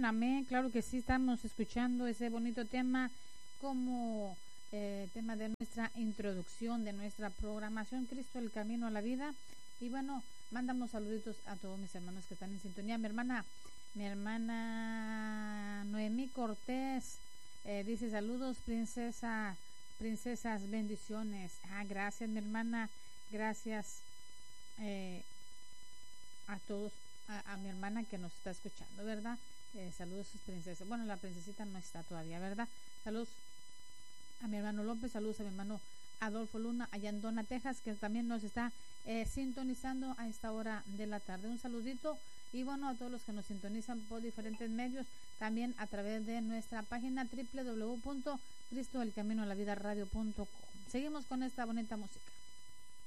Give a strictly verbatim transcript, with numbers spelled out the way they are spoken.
amén, amén. Claro que sí, estamos escuchando ese bonito tema como eh, tema de nuestra introducción, de nuestra programación, Cristo, el camino a la vida. Y bueno, mandamos saluditos a todos mis hermanos que están en sintonía. Mi hermana, mi hermana Noemí Cortés eh, dice saludos, princesa, princesas, bendiciones. Ah, gracias, mi hermana, gracias eh, a todos, a, a mi hermana que nos está escuchando, ¿verdad? Eh, saludos, princesa. Bueno, la princesita no está todavía, ¿verdad? Saludos a mi hermano López, saludos a mi hermano Adolfo Luna, allá en Dona, Texas, que también nos está eh, sintonizando a esta hora de la tarde. Un saludito y bueno, a todos los que nos sintonizan por diferentes medios, también a través de nuestra página doble u doble u doble u punto cristo el camino a la vida radio punto com. Seguimos con esta bonita música.